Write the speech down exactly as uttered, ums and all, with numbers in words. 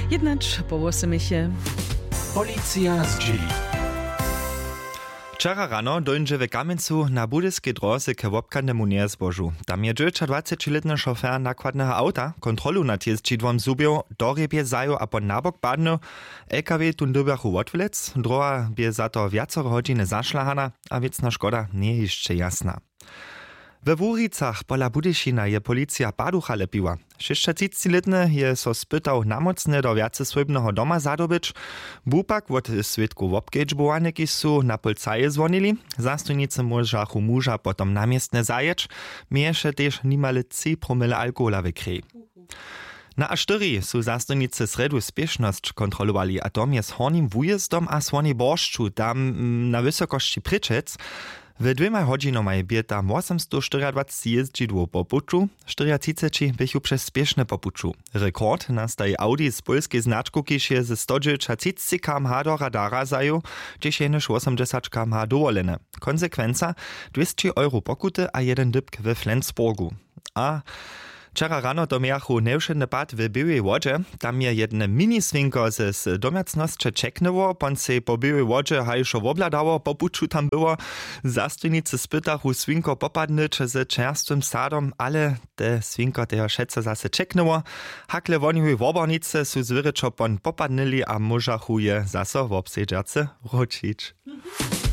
Jednacz połosimy się. Policja z dzieli. Wczera rano dojdzie w Kamieńcu na budyskiej drodze k wopkannemu niezbożu. Tam je dwudziestoletni szofer nakładnego auta kontrolu nad jeździdłom zubił, dorebie zajął a po nabok padnął. L K W tun dobiachu odwilec, droga bie za to wiacero godziny zaszlahana, a wiecna szkoda nie jeszcze jasna. We Wuricach pola Budyšina je policja paducha lepiła. šesťdesiatletny je so spytał namocne do wiace swojbnego doma zadobyć. Bupak od swідków obkedźbowanyki su na policaje dzwonili. Zastojnicy możachu muża potom namiestne zajeć. Miesze też nimale trzy promile alkohola w krwi. Na A cztery su zastojnicy sredu spieszność kontrolowali, a tom je z hornim wujezdom a słonie borszczu tam mm, na wysokości Pryczec. W dwiema godzinoma bie tam osiemsto dwadzieścia jeździdłów po puczu, czterdzieści bychu przez spieszne po puczu. Rekord nastaje Audi z polskiej znaczku, kiż je ze sto dziewięćdziesiąt kilometrów do radara zajął, gdzieś je niż osiemdziesiąt kilometrów dowolene. Konsekwenca dwieście euro pokuty a jeden dybk we Flensburgu. A wczera rano do miachu neuszedny pad w Białej Wodzie. Tam je jedne mini-swinko z domiacnosti czeknęło, ponce po Białej Wodzie hajszo wobladało, po puczu tam było. Zastojnicy spytachu swinko popadnyć z czerstwym sadom, ale te swinko teho šece zase czeknęło. Hakle woniły wobornice su zwyryczo pon popadnyli, a możachu je zase w obsiedziace wrócić.